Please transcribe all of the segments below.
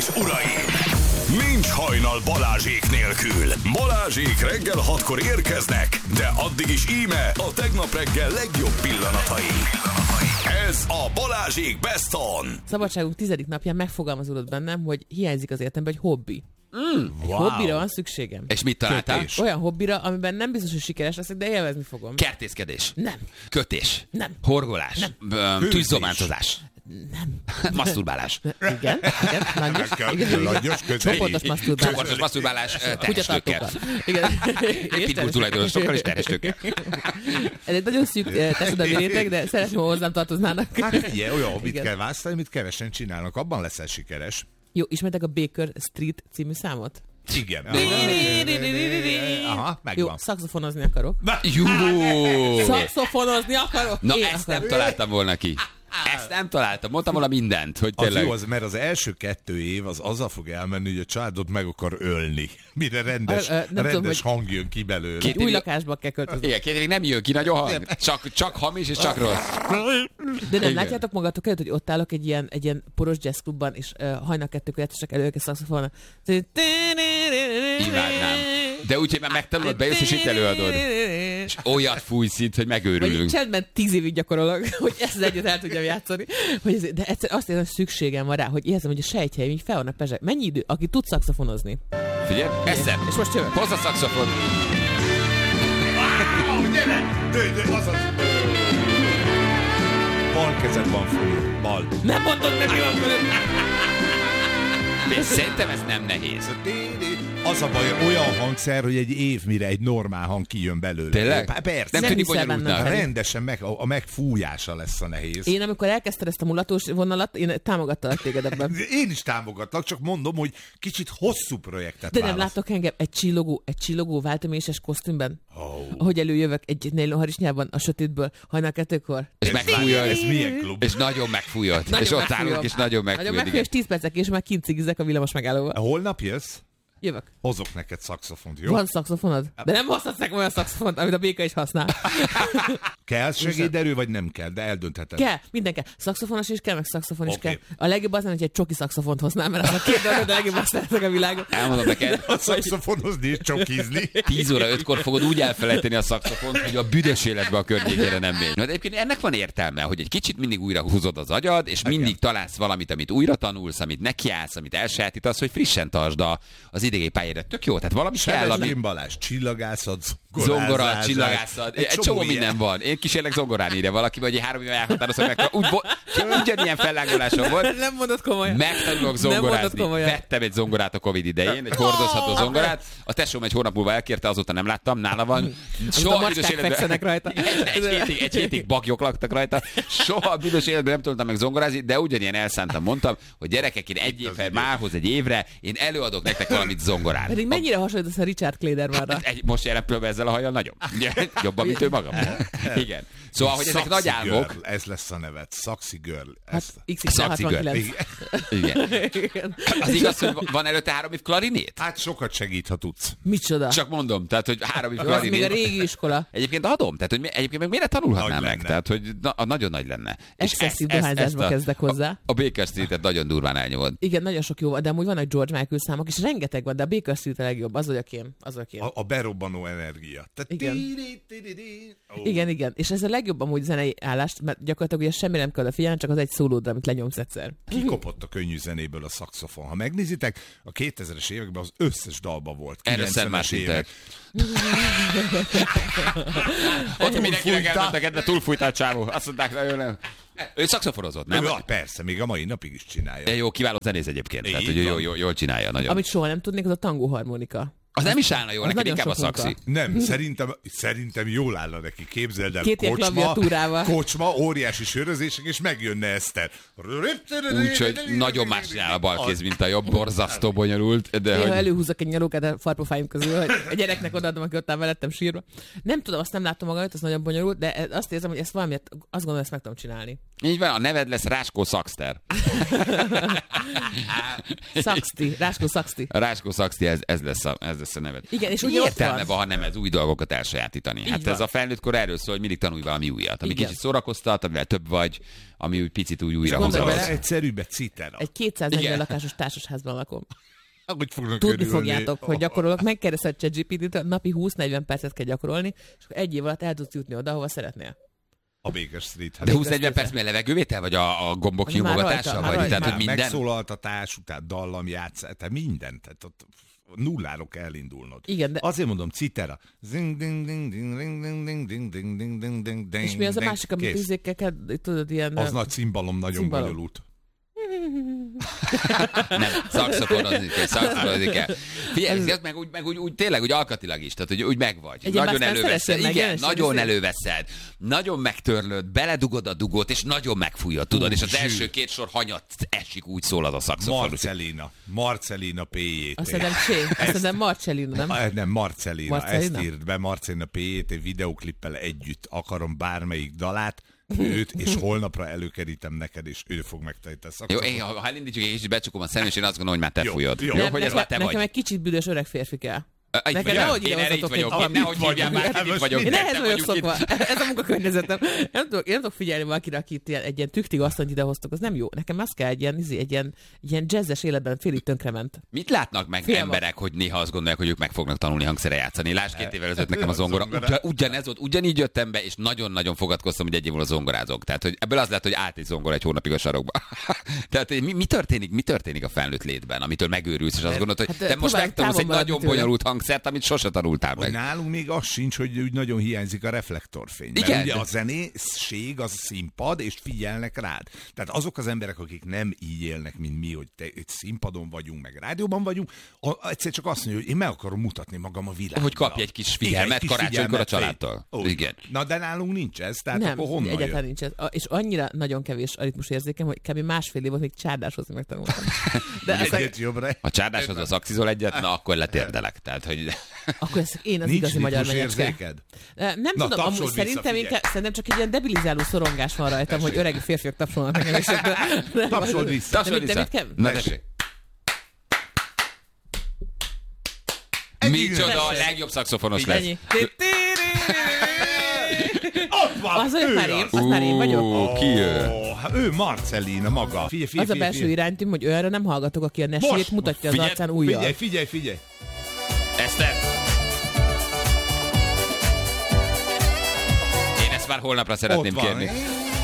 és uraim! Nincs hajnal Balázsék nélkül. Balázsék reggel 6-kor érkeznek, de addig is íme a tegnap reggel legjobb pillanatai. Ez a Balázsék Best On. Szabadságunk 10. napján megfogalmazódott bennem, hogy hiányzik az életemben egy hobbi. Hobbira van szükségem. És mit találtál? Olyan hobbira, amiben nem biztos, hogy sikeres leszek, de élvezni fogom. Kertészkedés. Nem. Kötés. Nem. Horgolás. Tűzzomántozás. Nem. Masturbálás. Igen. Csoportos masturbálás. Csoportos masturbálás terhestőkkel. Igen. Pitbull tulajdonosokkal és terhestőkkel. Ez egy nagyon szűk társadalmi réteg, de szeretném, ha hozzám tartoznának. Hát ilyen olyan hobbit kell választani, amit kevesen csinálnak. Abban leszel sikeres. Jó, ismertek a Baker Street című számot? Igen. Aha, megvan. Jó, szaxofonozni akarok. Jó! Szaxofonozni akarok? Na, ezt nem találtam volna ki. Ezt nem találtam. Mondtam volna mindent, hogy Az tényleg... jó, mert az első 2 év az azzal fog elmenni, hogy a családot meg akar ölni. Mire rendes tudom, hang jön ki belőle. Új lakásba kell költözni. Igen, 2 évig nem jön ki nagyon hang. Csak hamis és csak rossz. De nem látjátok magatok előtt, hogy ott állok egy ilyen poros jazzklubban, és hajnal 2-kor játszottak elő ők a szaxofonnal. Imádnám. De úgyhogy már megtanulod, bejössz és itt előadod. És olyat fújsz itt, hogy Vagy megőrülünk. csendben 10 évig gyakorolok, hogy ezt együtt el tudjam játszani. De egyszer azt érzem, hogy szükségem van rá, hogy érzem, hogy a sejtjeim így fel vannak pezsek. Mennyi idő? Aki tud szaxofonozni. Figyelj, eszem. És most jövök. Hozz a szaxofon. Azaz. Bal kezed van föl. Bal. Nem mondod meg, mi van fölött. És szerintem ez nem nehéz. Az a baj, olyan hangszer, hogy egy év mire egy normál hang kijön belőle. Tényleg? Persze. Nem tűnik bonyolultnak. Rendesen a megfújása lesz a nehéz. Én amikor elkezdted ezt a mulatós vonalat, én támogattalak téged ebben. Én is támogatlak, csak mondom, hogy kicsit hosszú projektet De nem választ. láttok engem egy csillogó váltoméses kosztümben? Ahogy előjövök egy nélonharisnyában a sötétből hajnal 2-kor. És megfújod. Ez milyen klub? És nagyon megfújod. És ott állunk, és nagyon megfújod. És 10 percek, és már kint cigizek a villamos megállóval. Holnap jössz? Jövök. Hozok neked szaxofont, jó? Van szaxofonod? De nem hozhatsz nekem olyan szaxofont, amit a béka is használ. Kell segéderő, vagy nem kell, de eldöntheted. Kell, minden kell. Szaxofonos is kell, meg szaxofon is Oké. kell. A legjobb az, hogy egy csoki szaxofont hoznám, mert az a 2 dolog, de a legjobb azt szeretek a világon. Elmondom neked, A szaxofonozni és csokizni. 10 óra 5-kor fogod úgy elfelejteni a szaxofont, hogy a büdös életbe a környékére nem megy. Na, de egyébként ennek van értelme, hogy egy kicsit mindig újra húzod az agyad, és mindig találsz valamit, amit újra tanulsz, amit nekiállsz, amit elsajátítasz, hogy frissen tartsd az idegi pályádat. Tök jó, tehát valami kell, ami... Sebezgén Balázs, csillagászat, Zongora, csillagászat, egy csomó minden van. Én kísérlek zongorán ide valaki, vagy 3 éve elhatározom meg. Ugyanilyen fellágolásom volt. Nem mondod komolyan. Megtanulok Nem mondod zongorázni. komolyan. Vettem egy zongorát a Covid idején, egy hordozható zongorát. A tesóm egy hónap múlva elkérte, azóta nem láttam, nála van. A macskák fekszenek rajta. Egy hétig bagyok laktak rajta. Soha a büdös életben nem tudtam meg zongorázni, de ugyanilyen elszántam mondtam, hogy gyerekek, én egy évvel, márhoz egy évre, én előadok nektek valamit zongorán. Pedig mennyire hasonlítasz a Richard Claydermanra? Most jelen pillanatban ezzel a hajjal nagyon. Jobban, mint ő maga. Igen. Szóval, hogy ezek nagy álmok. Girl, ez lesz a neved. Sexy Girl. Hát Sexy girl. XY69. Igen. Az igaz, hogy van előtte 3 év klarinét? Hát sokat segít, ha tudsz. Micsoda? Csak mondom, tehát, hogy 3 év Jó, az még a klarinét. régi iskola. Egyébként adom, tehát, hogy egyébként meg miért tanulhatnám Nagy meg? lenne. Tehát, hogy nagyon nagy lenne. Excesszív dohányzásba kezdek hozzá. A Baker Street-et nagyon durván elnyomod. Igen, nagyon sok jó van, de amúgy vannak George Michael számok, és rengeteg van, de a Baker Street a legjobb, az vagyok én. A berobbanó energia. Igen. Igen. És ez a legjobb amúgy zenei állást, mert gyakorlatilag ugye semmi nem kell figyelni, csak az egy szólódra, amit lenyomsz egyszer. Kikopott a könnyű zenéből a szaxofon. Ha megnézitek, a 2000-es években az összes dalba volt. Erre Sam 90-es Martin évek. Ott mindenkinek elment a kedve, túlfújtál csávó. Azt mondták, nagyon nem. Ő szaxofonozott, nem? Ja, persze, még a mai napig is csinálja. Jó, kiváló zenész egyébként. Tehát, Így hogy van. jól csinálja nagyon. Amit soha nem tudnék, az a tangó harmonika. Az nem is állna jól, az neked nagyon inkább a sok szaxi. Nem, szerintem jól állna neki. Képzeld el, Két ilyen klaviatúrával. kocsma, óriási sörözések, és megjönne Eszter. Úgyhogy nagyon más csinál a bal kéz, mint a jobb, borzasztó bonyolult. De Néha hogy... előhúzok egy nyalókát a farpofáim közül, hogy a gyereknek odaadom, aki ott áll mellettem sírva. Nem tudom, azt nem látom magam, az nagyon bonyolult, de azt érzem, hogy ezt valamiért, azt gondolom, ezt meg tudom csinálni. Így van, a neved lesz Ráskó Szaxter. Szaxti, Ráskó Szaxti. A Ráskó Szaxti, ez lesz össze nevet. Igen, és mi ugye ott értelme van. van, ha nem ez új dolgokat elsajátítani? Így Hát van. ez a felnőttkor erről szól, hogy mindig tanulj valami újat, ami Igen. kicsit szórakoztat, amivel több vagy, ami úgy picit úgy újra gondolj hozza. bele, Az egyszerűbb egy citera. Egy 240 Igen. lakásos társasházban lakom. Hogy fognak Tudni örülni? fogjátok, hogy gyakorolok. Megkérdezted ChatGPT-t, napi 20-40 percet kell gyakorolni, és akkor egy év alatt el tudsz jutni oda, ahova szeretnél. A Baker Street. De 20-40 perc mi a levegővétel, vagy a gombok Az már nyomogatása? rajta, már Vagy rajta. tehát, hogy Már minden? megszólaltatás, után dallam játszás, tehát mindent. Tehát ott nulláról kell elindulnod. Igen, de- Azért mondom, citera. Zing, ding, ding, ding, ding, ding, ding, ding, ding, ding, ding, ding, ding, És mi az a ding. másik, amit Kész. izékkel kell, tudod, ilyen... Az nagy cimbalom nagyon Cimbalom. bonyolult. Nem, szaxofonozni kell. Figyelj, ez meg úgy tényleg úgy alkatilag is, tehát hogy úgy megvagy. Egy Nagyon ilyen előveszed. szeressen meg, Igen, jelenség, nagyon azért. előveszed. Nagyon megtörlöd, beledugod a dugót, és nagyon megfújod, tudod, és az zsű. első két sor hanyat esik, úgy szól az a szaxofon. Marcelina P.J.T. Azt hiszem Marcellino, nem? Nem, Marcelina. Marcelina? Ezt írt be, Marcelina P.J.T. videoklippel együtt. Akarom bármelyik dalát, őt, és holnapra előkerítem neked, és ő fog megtenni a Jó, szakszofon. én, ha elindítjuk egy kicsit, becsukom a szemem, és én azt gondolom, hogy már te Jó, fújod. jó. Jó, hogy ez már te nekem vagy. egy kicsit büdös öreg férfi kell. Itt Nekem vagyok. nehogy Én ide erre itt hozzatok vagyok. egy Nehogy hívjál vagyunk. már, itt vagyok. Én ehhez Te vagyok vagyunk itt. szokva. Ez a munkakörnyezetem. Én nem tudok figyelni valakire, akit egy ilyen tüktig asszonyt idehoztok, az nem jó. Nekem az kell egy ilyen jazzes életben félig tönkrement. Mit látnak meg Félve. emberek, hogy néha azt gondolják, hogy ők meg fognak tanulni hangszere játszani? Lásd, 2 évvel ezelőtt nekem a zongora. Ugyanez volt, ugyanígy jöttem be, és nagyon-nagyon fogadkoztam, hogy egy év múlva zongorázok. Tehát, hogy ebből az lett, hogy állt egy zongora egy hónapig a sarokba. Tehát mi történik a felnőtt létben, amitől megőrülsz, és azt gondolod, hogy Hát, te most próbálj megtanulsz egy távol maradni nagyon tőle. bonyolult hangszert, amit sose tanultál meg. Nálunk még az sincs, hogy úgy nagyon hiányzik a reflektorfény. Mert Igen. ugye a zenészség az színpad, és figyelnek rád. Tehát azok az emberek, akik nem így élnek, mint mi, hogy egy színpadon vagyunk, meg rádióban vagyunk, egyszer csak azt mondja, hogy én meg akarom mutatni magam a világban. Hogy kapj egy kis figyelmet karácsonykor a családtól. Ó, Igen. Na, de nálunk nincs ez, tehát Nem, akkor honnan egyáltalán jön? nincs ez. És annyira nagyon kevés a ritmusérzékem, hogy kb. Másfél év volt, még csárdáshozni megtanultam. De aztán, Egyet jobbra. Ha csárdáshoz az axizol egyet, na akkor letérdelek. Tehát, hogy akkor én az Nincs igazi magyar menyecske. ritmusérzéked? Nem Na, tudom, amúgy tapsolj szerintem, vissza, szerintem csak egy ilyen debilizáló szorongás van rajtam, hogy öregi férfiak tapsolnak nekem. És Tapsold vissza. tapsolj de vissza. mit kell? Na, tessék. Micsoda a Tessék. legjobb szaxofonos lesz. Ennyi. Ott van, Az olyan már én, az már én vagyok. Ki ő? Ő Marcelina maga. Figyelj, Az a belső iránytűm, hogy olyanra nem hallgatok, aki a nesét mutatja az figyelj, arcán ujjal. Figyelj. Eszter! Én ezt már holnapra szeretném Ott van. kérni.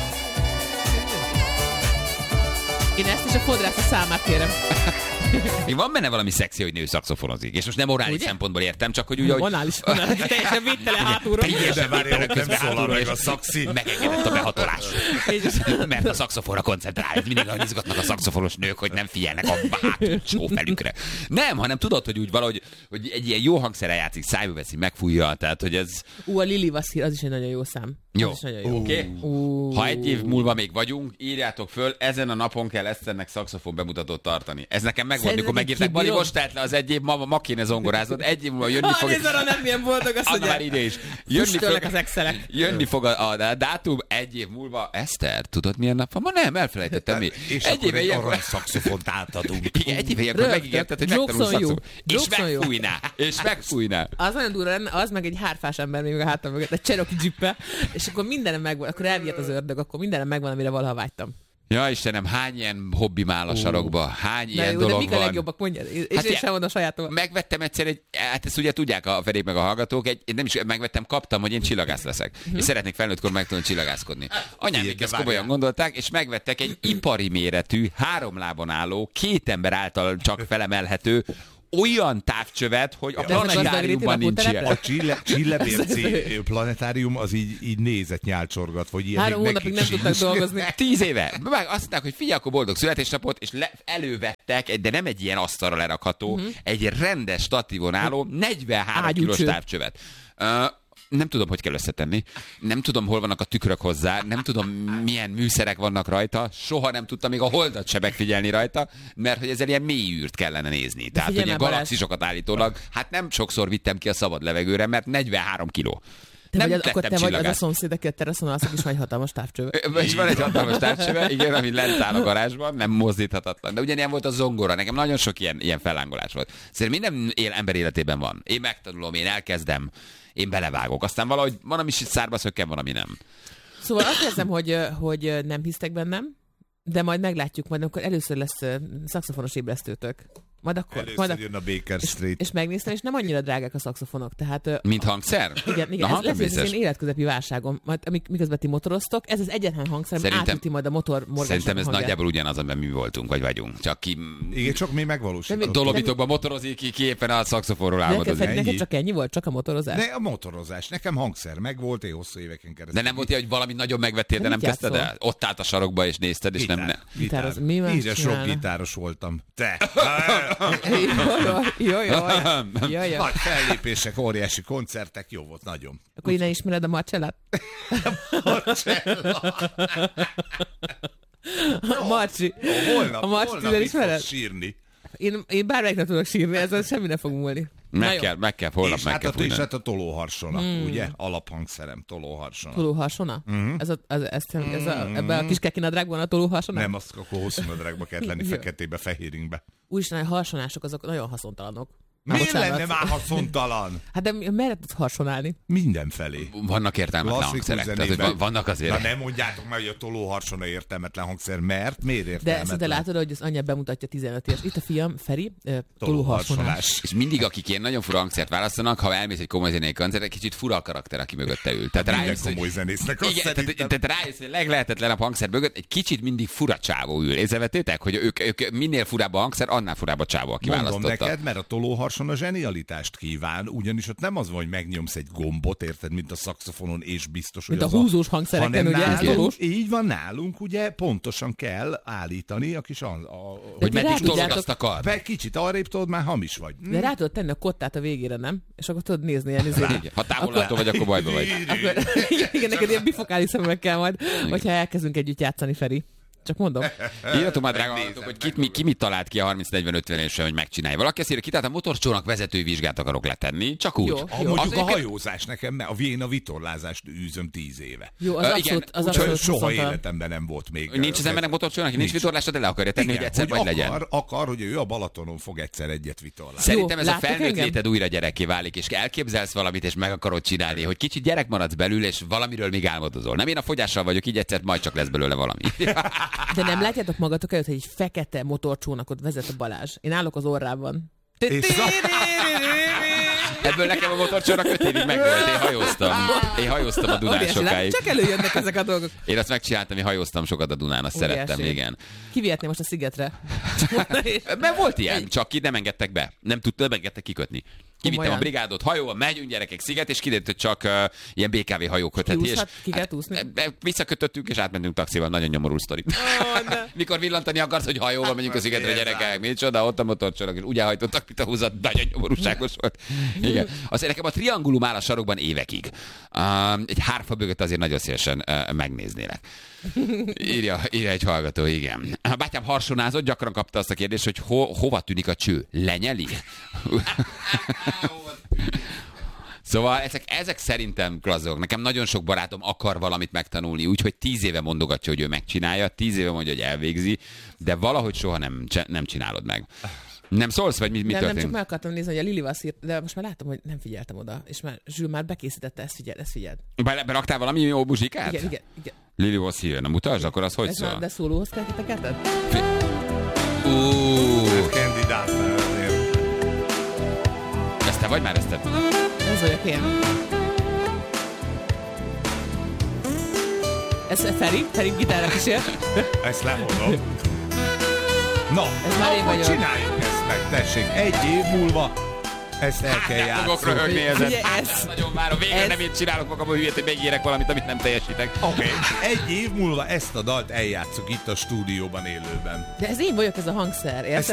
Én ezt is a fodrász a számát kérem. Még van benne valami szexi, hogy nő szaxofonozik. És most nem orális Ugye? szempontból értem, csak hogy úgy, hogy... Onális, teljesen védtelen hátulról. De várj, ott nem közben szólal hátulról, meg és a szaxi. megengedett a behatolás. Mert a szaxofonra koncentrál. Mindig olyan izgatnak a szaxofonos nők, hogy nem figyelnek a hátul sófelükre. Nem, hanem tudod, hogy úgy valahogy hogy egy ilyen jó hangszerrel játszik, szájba veszi, megfújja, tehát hogy ez... A Lili Vasszír, az is egy nagyon jó szám. Jó. Az is nagyon jó. Oké? Ha egy év múlva még vagyunk, írjátok föl, ezen a napon kell Eszternek szaxofon bemutatót tartani. Ez nekem megvolt, Szerinted mikor megírták, Bali, kibírom? most telt le az egy év, ma kéne zongoráznod, egy év múlva jönni fog... Nézd arra, nem milyen boldog azt, Anna már hogy ide is. füstölnek az excelek. Jönni fog a dátum egy év múlva. Eszter, tudod milyen nap van? Ma nem, elfelejtettem mi. És Egy akkor éve egy ilyenkor... aranyszakszofont átadunk. Igen, egy éve ilyenkor Rögtön. megígérted, hogy Jokes megtanulsz on you. szakszofon. És Jokes on you. megfújná. És megfújná. Az nagyon durva lenne, az meg egy hárfás ember még a hátam mögött, egy Cherokee Jeep-e, és akkor mindenem megvan, akkor elvihet az ördög, akkor mindenem megvan, amire valaha vágytam. Ja, Istenem, hány ilyen hobbim áll a sarokba? Hány Na ilyen jó, de dolog mik a van? legjobbak, mondjad. És Hát én ilyen- sem mondom sajátom. Megvettem egyszer hát ezt ugye tudják a Ferék meg a hallgatók, én nem is megvettem, kaptam, hogy én csillagász leszek. És szeretnék felnőttkor megtanulni csillagászkodni. Anyámék de ezt várjál. komolyan gondolták, és megvettek egy ipari méretű, 3 lábon álló, 2 ember által csak felemelhető, olyan távcsövet, hogy a De ez a planetáriumban Gazdagréti nincs ilyen. lakótelepre? A Csillebérci planetárium az így nézett nyálcsorgat, vagy ilyen. 3 még hónapig nekik nem tudtak sincs. dolgozni. 10 éve. Meg azt mondták, hogy figyelj, akkor boldog születésnapot, és elővettek, de nem egy ilyen asztalra lerakható, egy rendes statívon álló 43 Ágyúcső. kilós távcsövet. Nem tudom, hogy kell összetenni. Nem tudom, hol vannak a tükrök hozzá. Nem tudom, milyen műszerek vannak rajta. Soha nem tudtam még a holdat se megfigyelni rajta, mert hogy ezzel ilyen mély űrt kellene nézni. Tehát, hogy figyelj ilyen már, Balázs. galaxisokat állítólag, hát nem sokszor vittem ki a szabad levegőre, mert 43 kiló. Akkor te vagy az a szomszéd, aki a teraszon alszik, és van egy hatalmas távcsőve. És van egy hatalmas távcsőve, igen, ami lent áll a garázsban, nem mozdíthatatlan. De ugyanilyen volt a zongora, nekem nagyon sok ilyen fellángolás volt. Szerintem minden ember életében van. Én megtanulom, én elkezdem, én belevágok. Aztán valahogy van, ami szárba szökken, van, ami nem. Szóval azt érzem, hogy nem hisztek bennem, de majd meglátjuk, majd amikor először lesz szaxofonos ébresztőtök. Majd akkor. Először jön a Baker Street. És megnéztem, és nem annyira drágák a szaxofonok. Tehát, mint hangszer? Igen, ez lesz az én életközepi válságom. Majd miközben ti motoroztok, ez az egyetlen hangszer, ami átüti majd a motor morgások Szerintem ez hangját. nagyjából ugyanaz, amiben mi voltunk, vagy vagyunk. Csak ki... Igen, csak mi megvalósítottuk. Dolomítokban motorozik, ki éppen a szaxofonról álmodozik. Neked csak ennyi volt? Csak a motorozás? Ne, a motorozás. Nekem hangszer megvolt, én hosszú éveken keresztül. De nem volt ilyen, hogy valami nagyon megvettél, de nem kezdted el? Ott állt a sarokba, és nézted, és nem... Gitároz. Mi más Íres rock csinálna? gitáros voltam. Te! Jaj. Nagy fellépések, óriási koncertek, jó volt, nagyon. Akkor innen ismered a Marcellát? A Marci. Holnap A Marci mit tüzet ismered? fogsz sírni. Én bármelyiknek tudok sírni, ezzel semmi ne fog múlni. Meg kell, holnap És meg hát kell fújni. a tolóharsona, ugye? Alaphangszerem, tolóharsona. Tolóharsona? Ebben a kis kekinadrágban a tolóharsona? Nem, azt akkor hosszú nadrágba kellett lenni, feketébe, fehéringbe. Úristen, a harsonások azok nagyon haszontalanok. Miért lenne már haszontalan? Hát de merre tudsz harsonálni? Mindenfelé. Vannak értelmetlen hangszerek. Tehát, vannak azért. Na nem mondjátok már, hogy a tolóharsona értelmetlen hangszer, mert miért értelmetlen? De látod, hogy az anyja bemutatja 15 éves. Itt a fiam, Feri, tolóharsonás. És mindig, akik ilyen nagyon fura hangszert választanak, ha elmész egy komoly zenei koncertre, kicsit fura a karakter, aki mögötte ül. Tehát Minden rájössz, komoly zenésznek azt igen, szerintem. tehát rájössz, hogy a leglehetetlenebb hangszer mögött egy kicsit mindig fura csávó ül. Észrevettétek, hogy ők minél furább a hangszer, annál furább a csávó, aki Mondom választotta. neked, mert a tolóharsona zsenialitást kíván, ugyanis ott nem az van, hogy megnyomsz egy gombot, érted, mint a szaxofonon, és biztos, hogy Mint az a húzós hangszereken, ugye? nálunk, így van nálunk, ugye pontosan kell állítani a kis Hogy rá meddig tolod tudjátok- azt akar. kicsit arrébb tudod, már hamis vagy. De rá tudod tenni a kottát a végére, nem? És akkor tudod nézni ilyen izét. Ha távolától vagy, akkor bajba vagy. Akkor, igen, neked ilyen bifokális szemekkel majd, hogyha elkezdünk együtt játszani, Feri. Csak mondom. Írjatok már, drága hallgatók, hogy ki mit talált ki a 30-40-50-évesen, hogy megcsinálja. Valaki azt írja, ki, tehát a motorcsónak vezetői vizsgát akarok letenni, csak úgy. Jó. Mondjuk Azért- a hajózás nekem, mert a vitorlázást űzöm 10 éve. Jó, az Igen, abszolút, az Úgyhogy abszolút soha haszontalan. életemben nem volt még. Nincs az embernek motorcsónak, nincs vitorlása, de le akarja tenni, hogy egyszer majd legyen. Akar, hogy ő a Balatonon fog egyszer egyet vitorlázni. Szerintem ez a láttok felnőtt engem? léted újra gyerekké válik, és elképzelsz valamit, és meg akarod csinálni, hogy kicsit gyerek maradsz belül, és valamiről még álmodozol. Nem, én a fogyással vagyok, így egyszer majd csak lesz belőle valami. De nem látjátok magatok előtt, hogy egy fekete motorcsónakot vezet a Balázs. Én állok az orrában. Ebből nekem a motorcsónak 5 évig megvolt, én hajóztam a Dunán Óriási, sokáig. csak előjönnek ezek a dolgok. Én azt megcsináltam, én hajóztam sokat a Dunán, azt szerettem, Óriási. igen. Kivihetném most a szigetre. Mert volt ilyen, csak ki nem engedtek be. Nem engedtek kikötni. Kivittem Komolyan? a brigádot hajóval, megyünk gyerekek sziget, és kiderült, hogy csak ilyen BKV hajók kötheti. És Ki kell úszni? visszakötöttünk, és átmentünk taxival, nagyon nyomorú sztori. Mikor villantani akarsz, hogy hajóval megyünk a szigetre, gyerekek, micsoda, ott a motorcsónak, és úgy elhajtottak, mint a húzat, nagyon nyomorúságos volt. Igen. Azért nekem a triangulum áll a sarokban évekig. Egy hárfa bögöt azért nagyon szívesen megnéznélek. Írja egy hallgató, igen. A bátyám harsonázott, gyakran kapta azt a kérdést, hogy hova tűnik a cső? Lenyeli? Szóval ezek szerintem klasszok. Nekem nagyon sok barátom akar valamit megtanulni, úgyhogy 10 éve mondogatja, hogy ő megcsinálja, 10 éve mondja, hogy elvégzi, de valahogy soha nem csinálod meg. Nem szólsz, vagy mi Nem, történik? csak meg akartam nézni, hogy a Lili Vasszír, de most már látom, hogy nem figyeltem oda, és már Zsül már bekészítette, ezt figyeld. Beraktál valami jó muzsikát? Igen. Lili was here, nem mutasd, akkor az hogy Ez szól? már, de szólóhoz kell teketed? Kandidát azért. Ez te vagy már, ezt te? Ez vagyok én. Ez Feri gitárra kísér. Ezt lemondom. Na, Ez már én akkor vagyok. csináljuk ezt meg, tessék. 1 év múlva ezt el kell Fogok játszani. röhögni ezen. Ugye ez- Hát, nagyon várom. Végre ez- nem én csinálok magam a hülyét, hogy megírek valamit, amit nem teljesítek. Oké. 1 év múlva ezt a dalt eljátszok itt a stúdióban élőben. De ez én vagyok, ez a hangszer, érted?